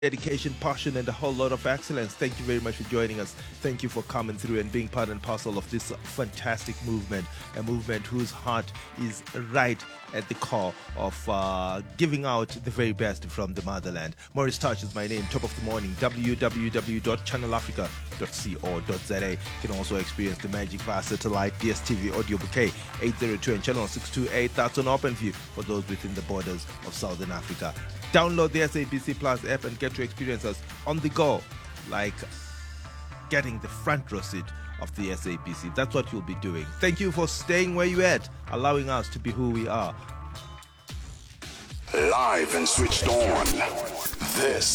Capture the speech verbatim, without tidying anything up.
dedication, passion, and a whole lot of excellence. Thank you very much for joining us. Thank you for coming through and being part and parcel of this fantastic movement, a movement whose heart is right at the core of uh, giving out the very best from the motherland. Maurice Touch is my name. Top of the morning, w w w dot channel africa dot co dot z a. You can also experience the magic via satellite, D S T V audio bouquet eight oh two and channel six twenty-eight. That's on OpenView for those within the borders of Southern Africa. Download the S A B C Plus app and get to experience us on the go, like getting the front row seat of the S A B C. That's what you'll be doing. Thank you for staying where you're at, allowing us to be who we are. Live and switched on. This